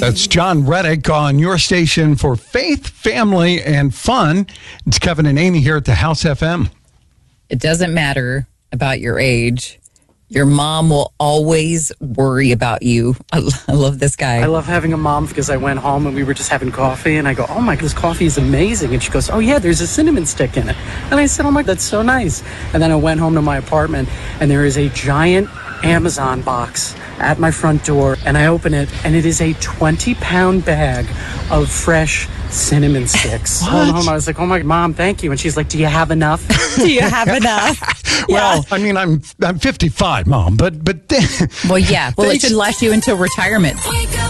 That's John Reddick on your station for faith, family, and fun. It's Kevin and Amy here at the House FM. It doesn't matter about your age. Your mom will always worry about you. I love this guy. I love having a mom because I went home and we were just having coffee and I go, oh my, this coffee is amazing. And she goes, oh yeah, there's a cinnamon stick in it. And I said, oh my, that's so nice. And then I went home to my apartment and there is a giant Amazon box at my front door and I open it and it is a 20-pound bag of fresh cinnamon sticks. I went home, I was like, oh my mom, thank you. And she's like, do you have enough? Do you have enough? Well, I mean, I'm 55, Mom, but well, yeah. Well, it should last you until retirement. Wake up.